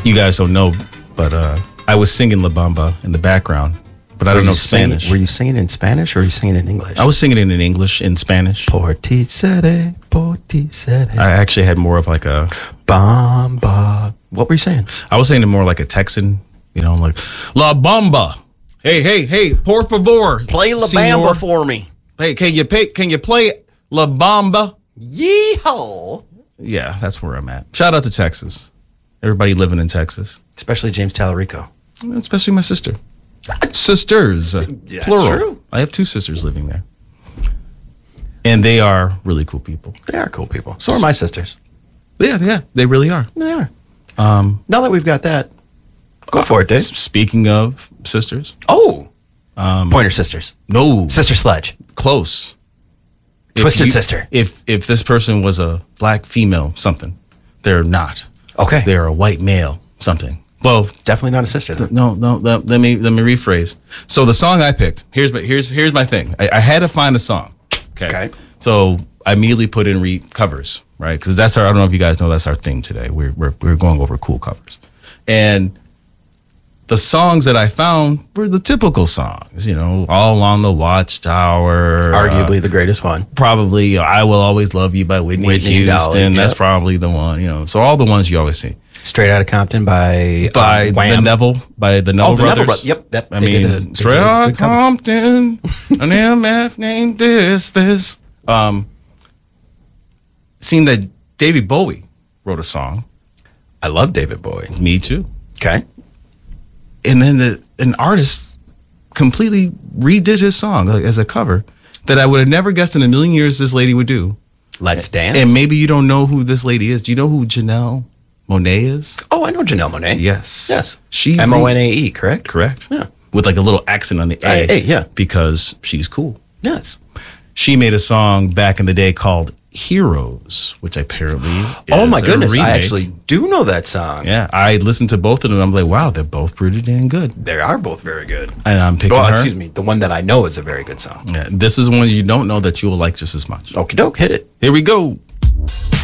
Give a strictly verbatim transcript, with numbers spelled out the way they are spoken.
You guys don't know, but uh, I was singing La Bamba in the background, but I don't know Spanish. Singing, were you singing in Spanish or were you singing in English? I was singing it in English, in Spanish. Por ti seré, por ti seré. I actually had more of like a... Bamba. What were you saying? I was saying it more like a Texan, you know, like, La Bamba. Hey, hey, hey, por favor. Play La senor. Bamba for me. Hey, can you pay, can you play La Bamba? Yeehaw. Yeah, that's where I'm at. Shout out to Texas. Everybody living in Texas. Especially James Tallarico. Especially my sister. Sisters. Yeah, plural. true. I have two sisters living there. And they are really cool people. They are cool people. So are my sisters. Yeah, yeah, they really are. They are. Um, now that we've got that, go for it, Dave. Speaking of sisters. Oh. Um, Pointer Sisters. No. Sister Sledge. Close. Twisted you, Sister. If if this person was a black female something, they're not. Okay. They're a white male something. Well, definitely not a sister. Then. No, no. Let, let me let me rephrase. So the song I picked. Here's my here's here's my thing. I, I had to find a song. Okay. Okay. So I immediately put in re covers, right? Because that's our. I don't know if you guys know that's our thing today. We're we're we're going over cool covers, and the songs that I found were the typical songs. You know, All Along the Watchtower. Arguably uh, the greatest one. Probably, you know, I Will Always Love You by Whitney, Whitney Houston. Dolly, That's yep. probably the one. You know, so all the ones you always see. Straight Outta Compton by by uh, the Wham. Neville, by the Neville Oh, the Brothers. Neville Brothers. Yep, that- I they mean, did a- they Straight did a Outta good cover. Compton, an M F named this, this. Um, seen that David Bowie wrote a song. I love David Bowie. Me too. Okay. And then the, an artist completely redid his song like, as a cover that I would have never guessed in a million years this lady would do. Let's Dance. And maybe you don't know who this lady is. Do you know who Janelle Monáe is? Oh, I know Janelle Monáe. Yes. Yes. She M O N A E, correct? Correct. Yeah. With like a little accent on the A. A, yeah. Because she's cool. Yes. She made a song back in the day called Heroes, which apparently is Oh my a goodness, remake. I actually do know that song. Yeah, I listened to both of them. I'm like, wow, they're both pretty damn good. They are both very good. And I'm picking Well, her. excuse me, the one that I know is a very good song. Yeah, this is one you don't know that you will like just as much. Okie doke, hit it. Here we go.